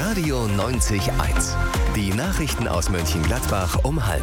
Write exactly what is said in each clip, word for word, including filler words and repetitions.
Radio neunzig eins. Die Nachrichten aus Mönchengladbach um halb.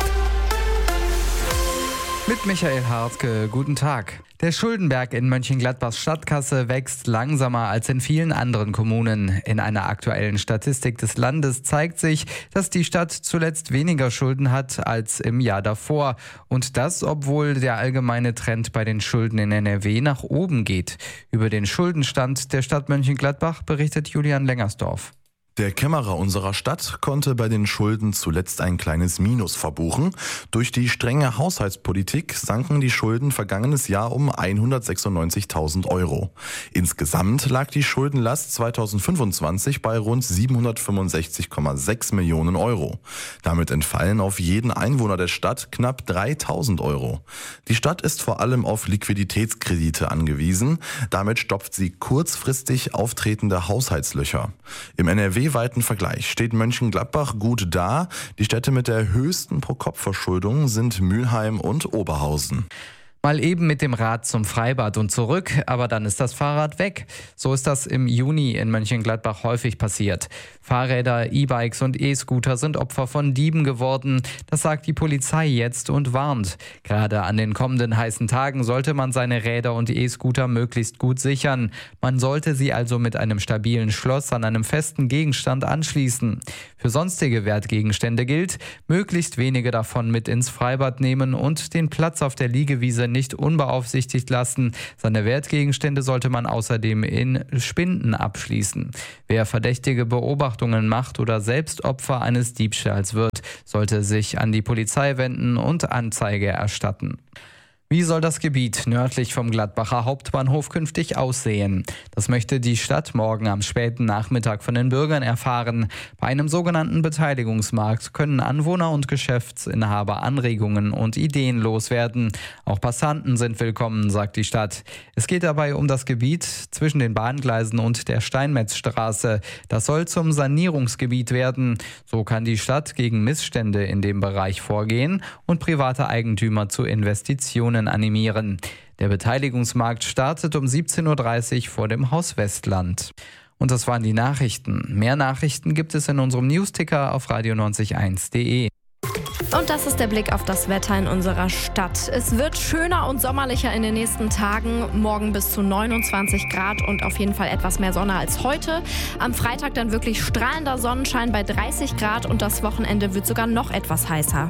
Mit Michael Hartke, guten Tag. Der Schuldenberg in Mönchengladbachs Stadtkasse wächst langsamer als in vielen anderen Kommunen. In einer aktuellen Statistik des Landes zeigt sich, dass die Stadt zuletzt weniger Schulden hat als im Jahr davor. Und das, obwohl der allgemeine Trend bei den Schulden in N R W nach oben geht. Über den Schuldenstand der Stadt Mönchengladbach berichtet Julian Lengersdorf. Der Kämmerer unserer Stadt konnte bei den Schulden zuletzt ein kleines Minus verbuchen. Durch die strenge Haushaltspolitik sanken die Schulden vergangenes Jahr um hundertsechsundneunzigtausend Euro. Insgesamt lag die Schuldenlast zweitausendfünfundzwanzig bei rund siebenhundertfünfundsechzig Komma sechs Millionen Euro. Damit entfallen auf jeden Einwohner der Stadt knapp dreitausend Euro. Die Stadt ist vor allem auf Liquiditätskredite angewiesen. Damit stopft sie kurzfristig auftretende Haushaltslöcher. Im N R W weiten Vergleich steht Mönchengladbach gut da. Die Städte mit der höchsten Pro-Kopf-Verschuldung sind Mülheim und Oberhausen. Mal eben mit dem Rad zum Freibad und zurück, aber dann ist das Fahrrad weg. So ist das im Juni in Mönchengladbach häufig passiert. Fahrräder, E-Bikes und E-Scooter sind Opfer von Dieben geworden. Das sagt die Polizei jetzt und warnt. Gerade an den kommenden heißen Tagen sollte man seine Räder und E-Scooter möglichst gut sichern. Man sollte sie also mit einem stabilen Schloss an einem festen Gegenstand anschließen. Für sonstige Wertgegenstände gilt, möglichst wenige davon mit ins Freibad nehmen und den Platz auf der Liegewiese nicht unbeaufsichtigt lassen. Seine Wertgegenstände sollte man außerdem in Spinden abschließen. Wer verdächtige Beobachtungen macht oder selbst Opfer eines Diebstahls wird, sollte sich an die Polizei wenden und Anzeige erstatten. Wie soll das Gebiet nördlich vom Gladbacher Hauptbahnhof künftig aussehen? Das möchte die Stadt morgen am späten Nachmittag von den Bürgern erfahren. Bei einem sogenannten Beteiligungsmarkt können Anwohner und Geschäftsinhaber Anregungen und Ideen loswerden. Auch Passanten sind willkommen, sagt die Stadt. Es geht dabei um das Gebiet zwischen den Bahngleisen und der Steinmetzstraße. Das soll zum Sanierungsgebiet werden. So kann die Stadt gegen Missstände in dem Bereich vorgehen und private Eigentümer zu Investitionen animieren. Der Beteiligungsmarkt startet um siebzehn Uhr dreißig vor dem Haus Westland. Und das waren die Nachrichten. Mehr Nachrichten gibt es in unserem Newsticker auf radio neunzig eins punkt de. Und das ist der Blick auf das Wetter in unserer Stadt. Es wird schöner und sommerlicher in den nächsten Tagen. Morgen bis zu neunundzwanzig Grad und auf jeden Fall etwas mehr Sonne als heute. Am Freitag dann wirklich strahlender Sonnenschein bei dreißig Grad und das Wochenende wird sogar noch etwas heißer.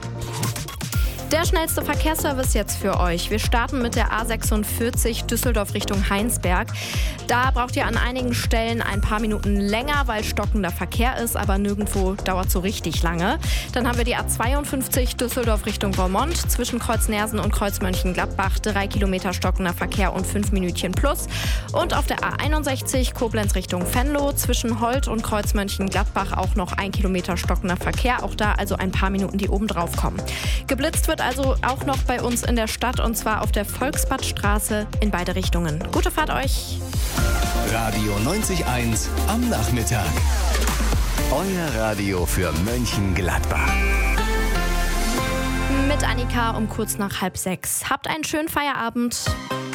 Der schnellste Verkehrsservice jetzt für euch. Wir starten mit der A sechsundvierzig Düsseldorf Richtung Heinsberg. Da braucht ihr an einigen Stellen ein paar Minuten länger, weil stockender Verkehr ist, aber nirgendwo dauert so richtig lange. Dann haben wir die A zweiundfünfzig Düsseldorf Richtung Roermond. Zwischen Kreuz Nersen und Kreuz Mönchengladbach drei Kilometer stockender Verkehr und fünf Minütchen plus. Und auf der A einundsechzig Koblenz Richtung Venlo. Zwischen Holt und Kreuz Mönchengladbach auch noch ein Kilometer stockender Verkehr. Auch da also ein paar Minuten, die oben drauf kommen. Geblitzt wird also auch noch bei uns in der Stadt und zwar auf der Volksbadstraße in beide Richtungen. Gute Fahrt euch! Radio neunzig eins am Nachmittag. Euer Radio für Mönchengladbach. Mit Annika um kurz nach halb sechs. Habt einen schönen Feierabend.